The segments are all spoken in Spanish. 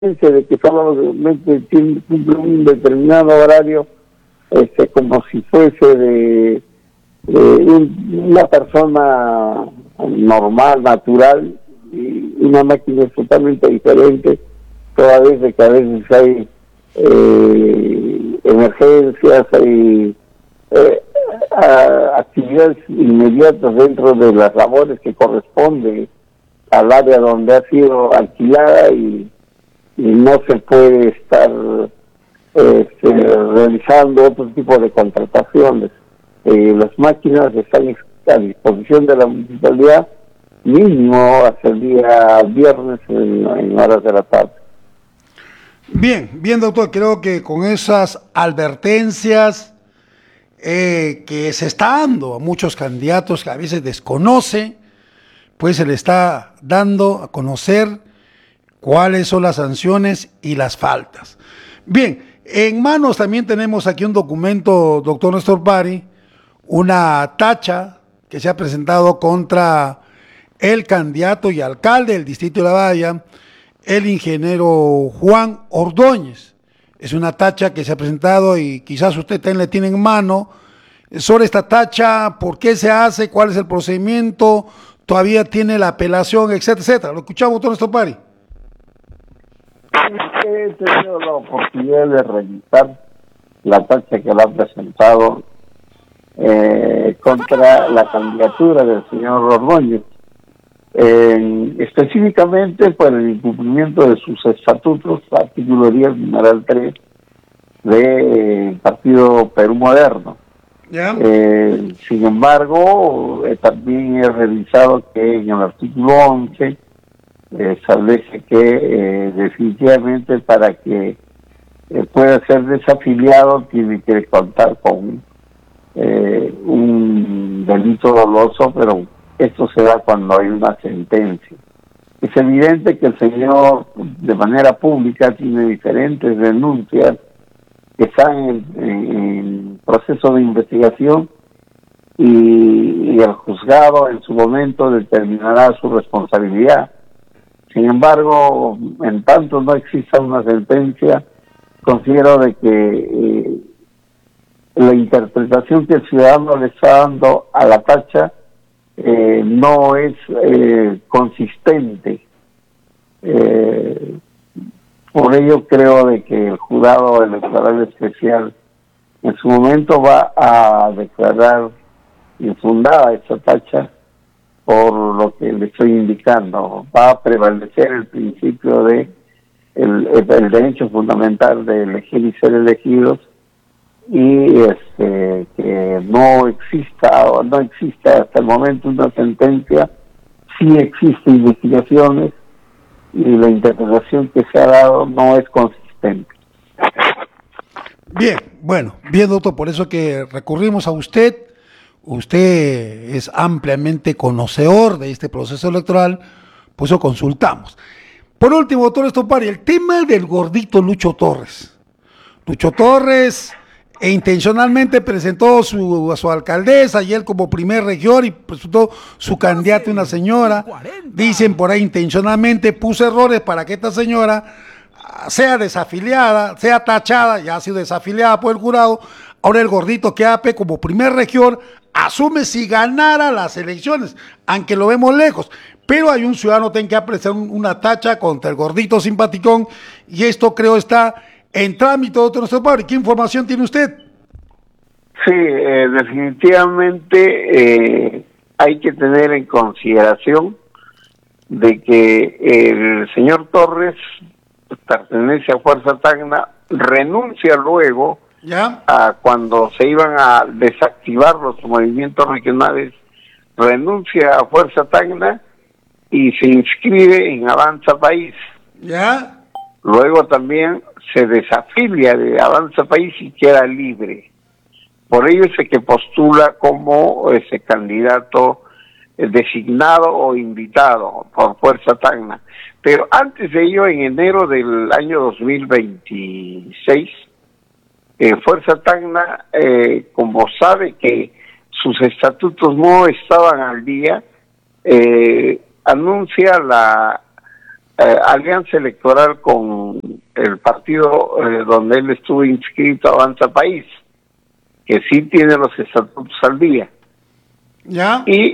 de que solamente cumple un determinado horario, como si fuese de una persona normal, natural, y una máquina es totalmente diferente, toda vez de que a veces hay emergencias, hay actividades inmediatas dentro de las labores que corresponden al área donde ha sido alquilada y no se puede estar realizando otro tipo de contrataciones. Las máquinas están a disposición de la municipalidad mínimo hasta el día viernes en horas de la tarde. Bien, doctor, creo que con esas advertencias que se está dando a muchos candidatos que a veces desconoce, pues se le está dando a conocer cuáles son las sanciones y las faltas. Bien, en manos también tenemos aquí un documento, doctor Néstor Pari, una tacha que se ha presentado contra el candidato y alcalde del distrito de La Valla, el ingeniero Juan Ordóñez. Es una tacha que se ha presentado y quizás usted también le tiene en mano. Sobre esta tacha, ¿por qué se hace? ¿Cuál es el procedimiento? ¿Todavía tiene la apelación, etcétera, etcétera? Lo escuchamos, doctor Néstor Pari. He tenido la oportunidad de revisar la tacha que le ha presentado contra la candidatura del señor Ordóñez, específicamente por el incumplimiento de sus estatutos, artículo 10, numeral 3 del Partido Perú Moderno. ¿Ya? Sin embargo, también he revisado que en el artículo 11 establece que definitivamente para que pueda ser desafiliado tiene que contar con un delito doloso, pero esto se da cuando hay una sentencia. Es evidente que el señor de manera pública tiene diferentes denuncias que están en proceso de investigación y el juzgado en su momento determinará su responsabilidad. Sin embargo, en tanto no exista una sentencia, considero de que la interpretación que el ciudadano le está dando a la tacha no es consistente. Por ello creo de que el jurado electoral especial en su momento va a declarar infundada esta tacha por lo que le estoy indicando. Va a prevalecer el principio de el derecho fundamental de elegir y ser elegidos, y que no existe hasta el momento una sentencia. Sí existen investigaciones y la interpretación que se ha dado no es consistente. Bien, doctor, por eso que recurrimos a usted. Usted es ampliamente conocedor de este proceso electoral, por eso consultamos. Por último, doctor Néstor Pari, el tema del gordito Lucho Torres. Lucho Torres intencionalmente presentó a su alcaldesa y él como primer regidor y presentó su candidata una señora. Dicen por ahí intencionalmente puso errores para que esta señora sea desafiliada, sea tachada, ya ha sido desafiliada por el jurado. Ahora el gordito que AP como primer regidor asume si ganara las elecciones, aunque lo vemos lejos. Pero hay un ciudadano que tiene que apreciar una tacha contra el gordito simpaticón, y esto creo está en trámite, doctor Néstor Pari. ¿Qué información tiene usted? Sí, definitivamente hay que tener en consideración de que el señor Torres pertenece a Fuerza Tacna, renuncia luego a cuando se iban a desactivar los movimientos regionales, renuncia a Fuerza Tacna y se inscribe en Avanza País. ¿Ya? Luego también se desafilia de Avanza País y queda libre. Por ello es que postula como ese candidato designado o invitado por Fuerza Tacna. Pero antes de ello, en enero del año 2026, Fuerza Tacna, como sabe que sus estatutos no estaban al día, anuncia la alianza electoral con el partido donde él estuvo inscrito, Avanza País, que sí tiene los estatutos al día. ¿Ya? Y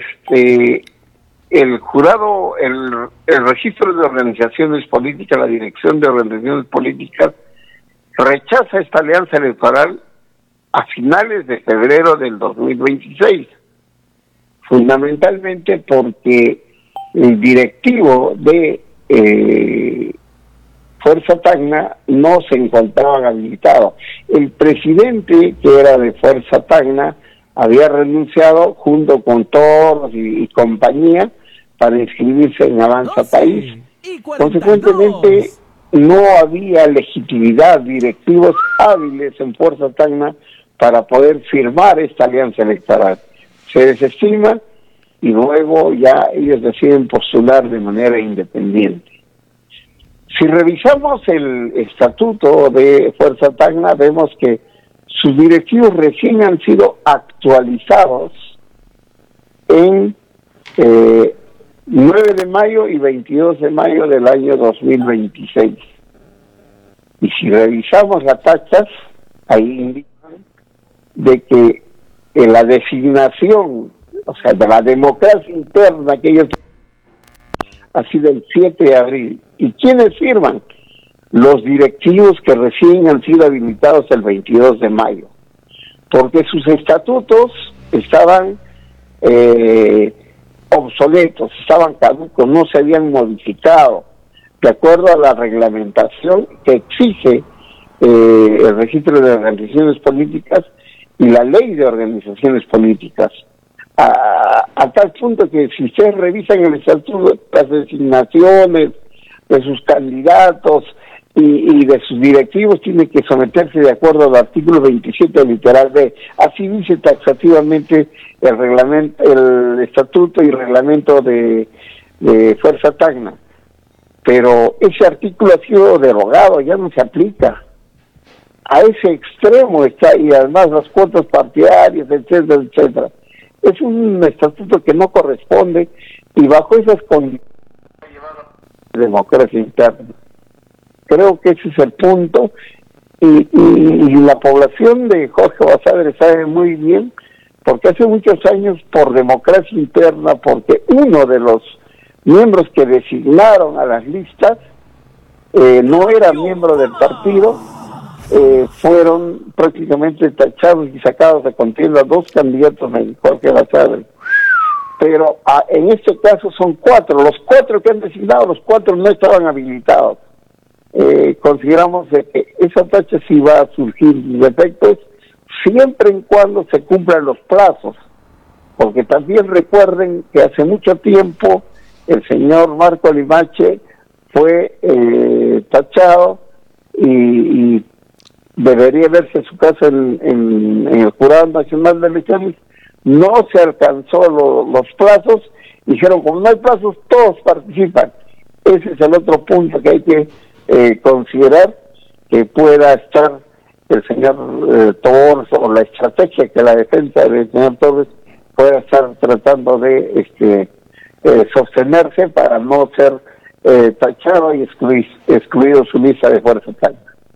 el jurado, el registro de organizaciones políticas, la dirección de organizaciones políticas, rechaza esta alianza electoral a finales de febrero del 2026, fundamentalmente porque el directivo de Fuerza Tacna no se encontraba habilitado. El presidente, que era de Fuerza Tacna, había renunciado junto con todos y compañía para inscribirse en Avanza País. Consecuentemente, no había legitimidad, directivos hábiles en Fuerza Tacna para poder firmar esta alianza electoral. Se desestima y luego ya ellos deciden postular de manera independiente. Si revisamos el estatuto de Fuerza Tacna, vemos que sus directivos recién han sido actualizados en 9 de mayo y 22 de mayo del año 2026. Y si revisamos las tachas, ahí indican de que en la designación, o sea, de la democracia interna que ellos ha sido el 7 de abril. ¿Y quiénes firman? Los directivos que recién han sido habilitados el 22 de mayo. Porque sus estatutos estaban obsoletos, estaban caducos, no se habían modificado de acuerdo a la reglamentación que exige el registro de organizaciones políticas y la ley de organizaciones políticas. A tal punto que si ustedes revisan el estatuto, las designaciones de sus candidatos y de sus directivos tienen que someterse de acuerdo al artículo 27 literal B. Así dice taxativamente el reglamento, el estatuto y reglamento de Fuerza Tacna. Pero ese artículo ha sido derogado, ya no se aplica. A ese extremo está, y además las cuotas partidarias, etcétera, etcétera. Es un estatuto que no corresponde y bajo esas condiciones de democracia interna. Creo que ese es el punto y la población de Jorge Basadre sabe muy bien, porque hace muchos años por democracia interna, porque uno de los miembros que designaron a las listas no era miembro del partido, fueron prácticamente tachados y sacados de contienda dos candidatos de Jorge Basadre. Pero en este caso son cuatro, los cuatro que han designado, los cuatro no estaban habilitados. Consideramos que esa tacha sí va a surgir defectos siempre en cuando se cumplan los plazos, porque también recuerden que hace mucho tiempo el señor Marco Limache fue tachado y debería verse su caso en el Jurado Nacional de Elecciones. No se alcanzó los plazos, dijeron como no hay plazos todos participan. Ese es el otro punto que hay que considerar, que pueda estar el señor Torres, o la estrategia que la defensa del señor Torres pueda estar tratando de sostenerse para no ser tachado y excluido su lista de Fuerza Tacna.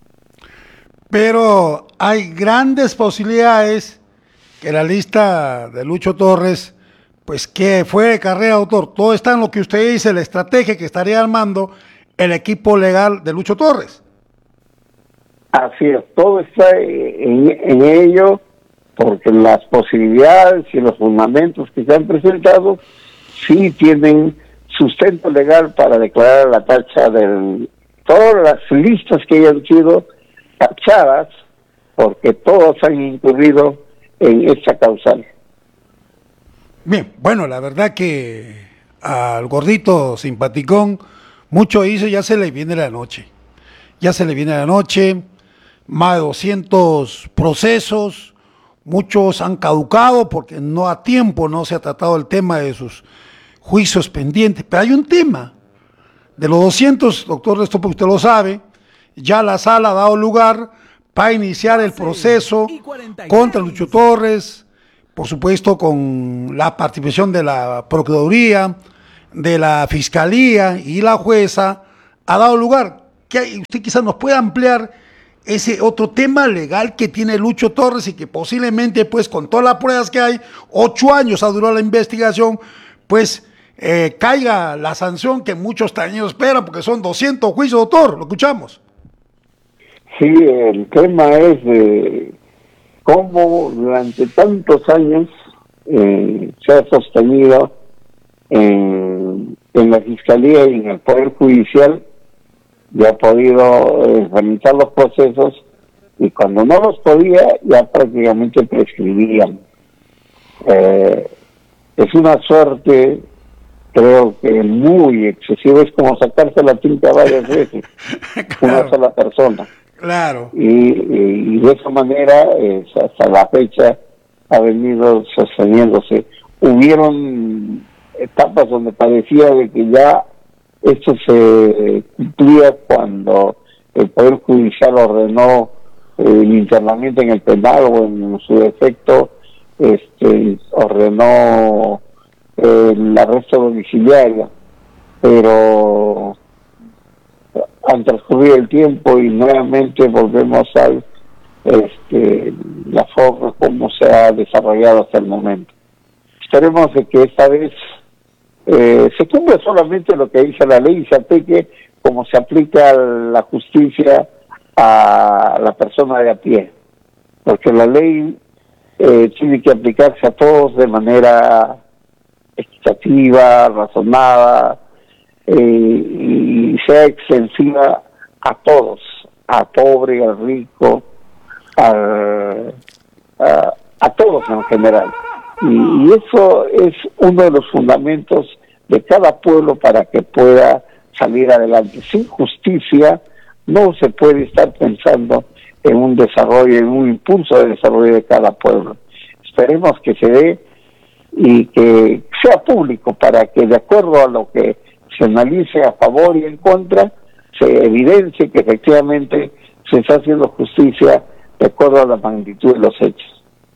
Pero hay grandes posibilidades que la lista de Lucho Torres, pues que fue de carrera de autor, todo está en lo que usted dice, la estrategia que estaría armando el equipo legal de Lucho Torres. Así es, todo está en ello, porque las posibilidades y los fundamentos que se han presentado sí tienen sustento legal para declarar la tacha de todas las listas que hayan sido tachadas, porque todos han incurrido en esta causal. Bien, bueno, la verdad que al gordito simpaticón mucho hizo, ya se le viene la noche. Ya se le viene la noche, más de 200 procesos, muchos han caducado porque no a tiempo no se ha tratado el tema de sus juicios pendientes. Pero hay un tema, de los 200, doctor, esto porque usted lo sabe, ya la sala ha dado lugar para iniciar el proceso contra Lucho Torres, por supuesto con la participación de la Procuraduría, de la Fiscalía y la jueza ha dado lugar. Usted quizás nos pueda ampliar ese otro tema legal que tiene Lucho Torres y que posiblemente, pues, con todas las pruebas que hay, 8 años ha durado la investigación, pues, caiga la sanción que muchos tañeros esperan, porque son 200 juicios, doctor, lo escuchamos. Sí, el tema es de cómo durante tantos años se ha sostenido en la Fiscalía y en el Poder Judicial, y ha podido realizar los procesos, y cuando no los podía ya prácticamente prescribían. Es una suerte, creo que muy excesiva, es como sacarse la tinta varias veces, claro, una sola persona. Claro. Y de esa manera, hasta la fecha, ha venido sosteniéndose. Hubieron etapas donde parecía de que ya esto se cumplía cuando el Poder Judicial ordenó el internamiento en el penal, o en su defecto ordenó el arresto domiciliario, pero han transcurrido el tiempo y nuevamente volvemos a la forma como se ha desarrollado hasta el momento. Esperemos de que esta vez se cumpla solamente lo que dice la ley y se aplique como se aplica la justicia a la persona de a pie, porque la ley tiene que aplicarse a todos de manera equitativa, razonada, y sea extensiva a todos, al pobre, al rico, a todos en general. Y eso es uno de los fundamentos de cada pueblo para que pueda salir adelante. Sin justicia no se puede estar pensando en un desarrollo, en un impulso de desarrollo de cada pueblo. Esperemos que se dé y que sea público, para que de acuerdo a lo que se analice a favor y en contra, se evidencie que efectivamente se está haciendo justicia de acuerdo a la magnitud de los hechos.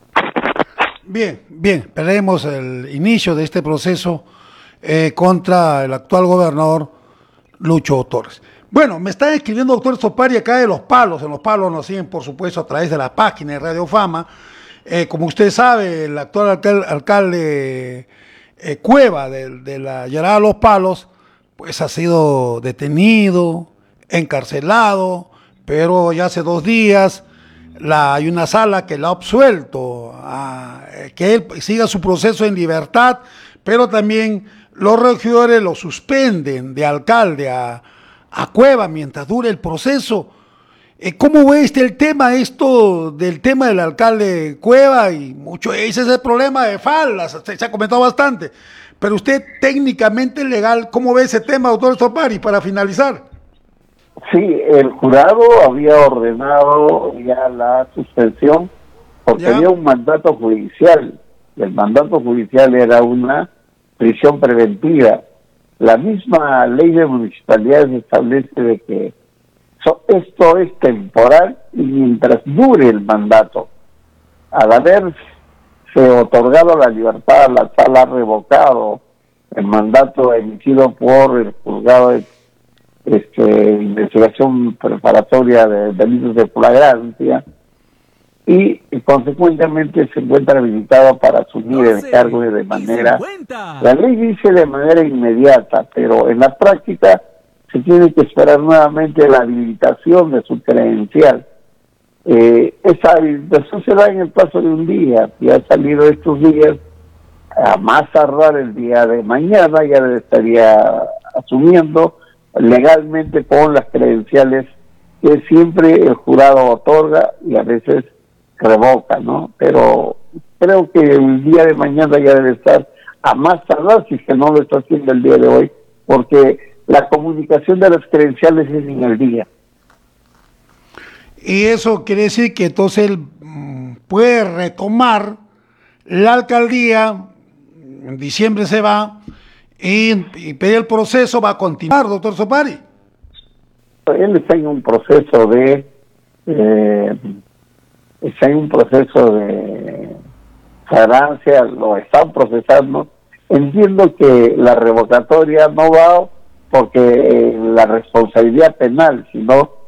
Bien, esperemos el inicio de este proceso contra el actual gobernador Lucho Torres. Bueno, me está escribiendo doctor Sopari acá de Los Palos. En Los Palos nos siguen, por supuesto, a través de la página de Radio Fama. Como usted sabe, el actual alcalde Cueva de la Llanada de Los Palos, pues ha sido detenido, encarcelado, pero ya hace 2 días hay una sala que la ha absuelto a que él siga su proceso en libertad, pero también los regidores lo suspenden de alcalde a Cueva mientras dure el proceso. ¿Cómo ve el tema del alcalde Cueva? Y mucho, ese es el problema de faldas, se ha comentado bastante, pero usted técnicamente legal, ¿cómo ve ese tema, doctor Sopari, para finalizar? Sí, el jurado había ordenado ya la suspensión porque había un mandato judicial. El mandato judicial era una prisión preventiva. La misma ley de municipalidades establece de que esto es temporal y mientras dure el mandato. Al haberse otorgado la libertad, la sala ha revocado el mandato emitido por el juzgado de investigación preparatoria de delitos de flagrancia, y consecuentemente se encuentra habilitado para asumir el cargo de manera, la ley dice de manera inmediata, pero en la práctica se tiene que esperar nuevamente la habilitación de su credencial. Esa habilitación se da en el plazo de un día, y ha salido estos días, a más tardar el día de mañana ya le estaría asumiendo legalmente con las credenciales que siempre el jurado otorga y a veces revoca, ¿no? Pero creo que el día de mañana ya debe estar a más tardar, si es que no lo está haciendo el día de hoy, porque la comunicación de las credenciales es en el día. Y eso quiere decir que entonces él puede retomar la alcaldía, en diciembre se va, y el proceso va a continuar, doctor Sopari. Él está en un proceso de flagrancia, lo están procesando, entiendo que la revocatoria no va porque la responsabilidad penal, sino